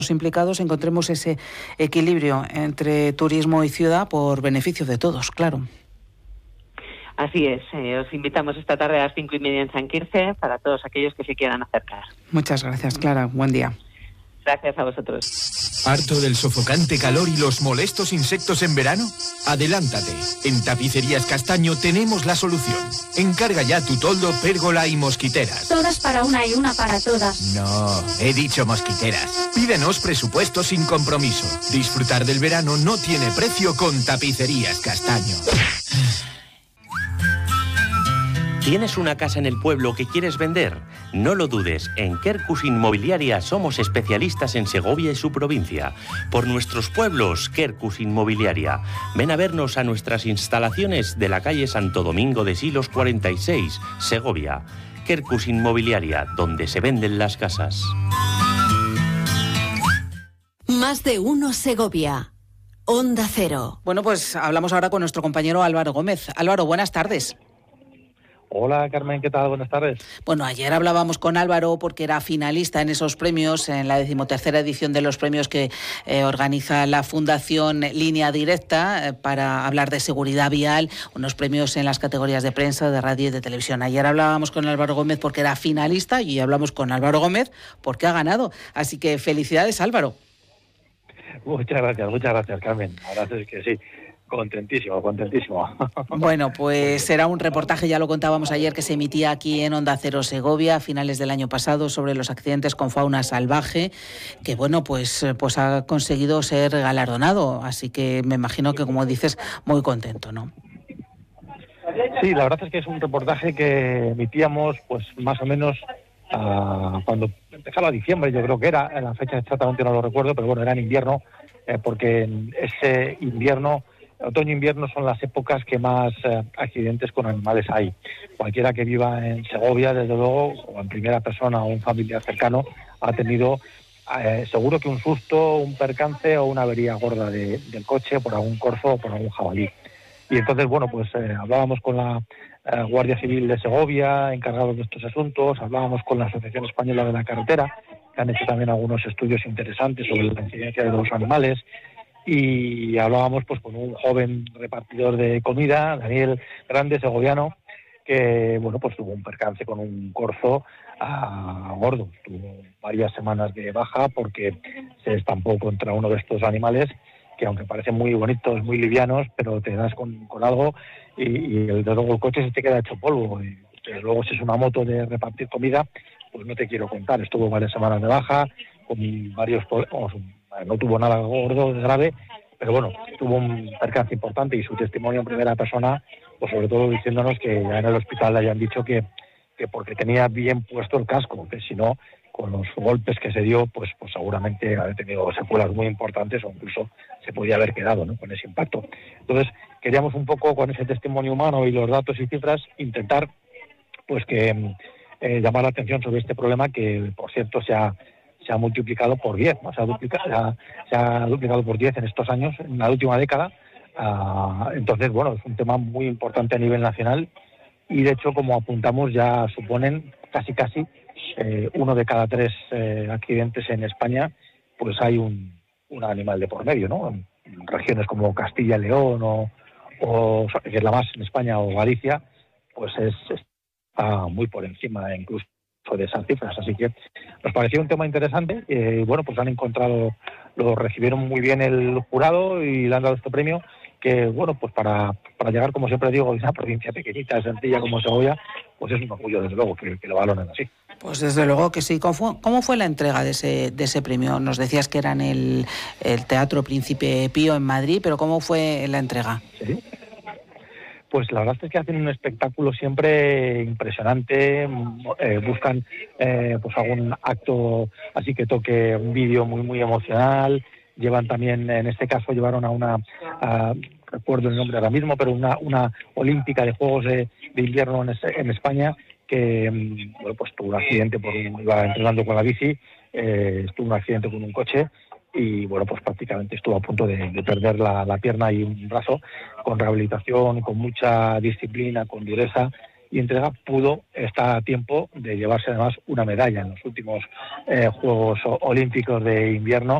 implicados encontremos ese equilibrio entre turismo y ciudad por beneficio de todos, claro. Así es, os invitamos esta tarde a las 5:30 en San Quirce para todos aquellos que se quieran acercar. Muchas gracias, Clara. Buen día. Gracias a vosotros. ¿Harto del sofocante calor y los molestos insectos en verano? Adelántate. En Tapicerías Castaño tenemos la solución. Encarga ya tu toldo, pérgola y mosquiteras. Todas para una y una para todas. No, he dicho mosquiteras. Pídenos presupuesto sin compromiso. Disfrutar del verano no tiene precio con Tapicerías Castaño. ¿Tienes una casa en el pueblo que quieres vender? No lo dudes, en Quercus Inmobiliaria somos especialistas en Segovia y su provincia. Por nuestros pueblos, Quercus Inmobiliaria. Ven a vernos a nuestras instalaciones de la calle Santo Domingo de Silos 46, Segovia. Quercus Inmobiliaria, donde se venden las casas. Más de uno Segovia. Onda Cero. Bueno, pues hablamos ahora con nuestro compañero Álvaro Gómez. Álvaro, buenas tardes. Hola Carmen, ¿qué tal? Buenas tardes. Bueno, ayer hablábamos con Álvaro porque era finalista en esos premios, en la 13ª edición de los premios que organiza la Fundación Línea Directa para hablar de seguridad vial, unos premios en las categorías de prensa, de radio y de televisión. Ayer hablábamos con Álvaro Gómez porque era finalista y hablamos con Álvaro Gómez porque ha ganado. Así que felicidades, Álvaro. Muchas gracias Carmen. La verdad es que sí. Contentísimo. Bueno, pues será un reportaje, ya lo contábamos ayer, que se emitía aquí en Onda Cero Segovia a finales del año pasado sobre los accidentes con fauna salvaje, que bueno, pues ha conseguido ser galardonado, así que me imagino que, como dices, muy contento, ¿no? Sí, la verdad es que es un reportaje que emitíamos pues más o menos cuando empezaba diciembre, yo creo que era, en la fecha exactamente no lo recuerdo, pero bueno, era en invierno, porque en ese invierno, otoño-invierno son las épocas que más accidentes con animales hay. Cualquiera que viva en Segovia, desde luego, o en primera persona o un familiar cercano, ha tenido seguro que un susto, un percance o una avería gorda del coche por algún corzo o por algún jabalí. Y entonces, bueno, pues hablábamos con la Guardia Civil de Segovia, encargados de estos asuntos, hablábamos con la Asociación Española de la Carretera, que han hecho también algunos estudios interesantes sobre la incidencia de los animales, y hablábamos pues con un joven repartidor de comida, Daniel Grande, segoviano, que bueno, pues tuvo un percance con un corzo gordo, tuvo varias semanas de baja porque se estampó contra uno de estos animales que, aunque parecen muy bonitos, muy livianos, pero te das con algo y desde luego el coche se te queda hecho polvo. Y desde luego, si es una moto de repartir comida, pues no te quiero contar. Estuvo varias semanas de baja, con varios problemas. No tuvo nada gordo, grave, pero bueno, tuvo un percance importante y su testimonio en primera persona, pues sobre todo diciéndonos que ya en el hospital le hayan dicho que porque tenía bien puesto el casco, que si no, con los golpes que se dio, pues seguramente había tenido secuelas muy importantes o incluso se podía haber quedado, ¿no?, con ese impacto. Entonces, queríamos un poco con ese testimonio humano y los datos y cifras intentar pues que llamar la atención sobre este problema que, por cierto, se ha multiplicado por 10, ¿no? Se ha duplicado por 10 en estos años, en la última década. Entonces, bueno, es un tema muy importante a nivel nacional y, de hecho, como apuntamos, ya suponen casi 1 de cada 3 accidentes en España, pues hay un animal de por medio, ¿no? En regiones como Castilla y León o que es la más en España, o Galicia, pues está muy por encima incluso de esas cifras, así que nos pareció un tema interesante. Bueno, pues lo recibieron muy bien el jurado y le han dado este premio que, bueno, pues para llegar, como siempre digo, a una provincia pequeñita, sencilla como Segovia, pues es un orgullo, desde luego, que lo valoren así. Pues desde luego que sí. ¿Cómo fue la entrega de ese premio? Nos decías que era en el Teatro Príncipe Pío en Madrid, pero ¿cómo fue la entrega? Sí. Pues la verdad es que hacen un espectáculo siempre impresionante, buscan pues algún acto así que toque un vídeo muy muy emocional, llevan también, en este caso llevaron a una, recuerdo el nombre ahora mismo, pero una olímpica de Juegos de Invierno en España, que bueno, pues tuvo un accidente, iba entrenando con la bici, tuvo un accidente con un coche, y bueno, pues prácticamente estuvo a punto de perder la pierna y un brazo, con rehabilitación, con mucha disciplina, con dureza, y entrega, pudo estar a tiempo de llevarse además una medalla en los últimos Juegos Olímpicos de invierno